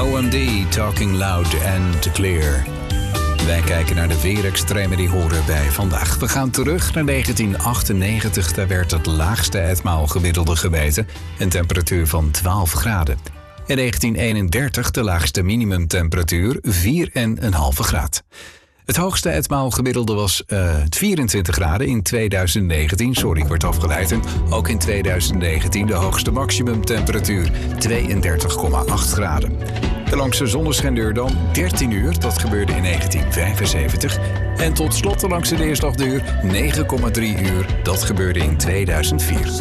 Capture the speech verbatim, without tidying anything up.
O M D, Talking Loud and Clear. Wij kijken naar de weerextremen die horen bij vandaag. We gaan terug naar negentien achtennegentig. Daar werd het laagste etmaalgemiddelde gemeten. Een temperatuur van twaalf graden. In negentien eenendertig de laagste minimumtemperatuur vier komma vijf graad. Het hoogste etmaalgemiddelde was uh, vierentwintig graden in tweeduizend negentien. Sorry, ik word afgeleid. En ook in tweeduizend negentien de hoogste maximumtemperatuur tweeëndertig komma acht graden. De langste zonneschijn duurde dan dertien uur. Dat gebeurde in negentien vijfenzeventig. En tot slot de langste neerslagduur negen komma drie uur. Dat gebeurde in tweeduizend vier.